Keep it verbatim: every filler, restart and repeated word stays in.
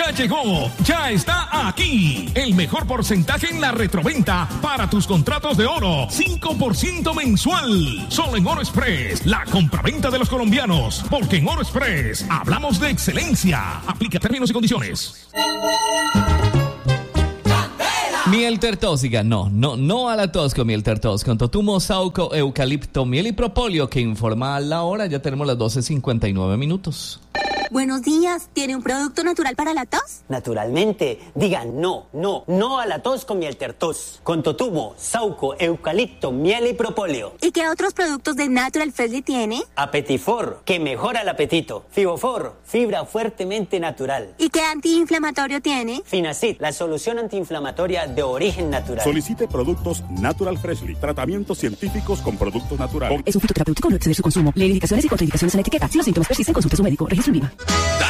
ya llegó, ya está aquí. El mejor porcentaje en la retroventa para tus contratos de oro. cinco por ciento mensual. Solo en Oro Express, la compraventa de los colombianos. Porque en Oro Express hablamos de excelencia. Aplica términos y condiciones. Miel tertóxica, no, no, no a la tos con miel tertos, con totumo, sauco, eucalipto, miel y propóleo, que informa a la hora. Ya tenemos las doce cincuenta y nueve minutos. Buenos días, ¿tiene un producto natural para la tos? Naturalmente, digan no, no, no a la tos con miel tertos, con totumo, sauco, eucalipto, miel y propóleo. ¿Y qué otros productos de Natural Freshly tiene? Apetifor, que mejora el apetito. Fibofor, fibra fuertemente natural. ¿Y qué antiinflamatorio tiene? Finacid, la solución antiinflamatoria de origen natural. Solicite productos Natural Freshly, tratamientos científicos con productos naturales. Es un fitoterapéutico, no exceder su consumo. Lee indicaciones y contraindicaciones en la etiqueta. Si los síntomas persisten, consulte a su médico. Registro en Viva.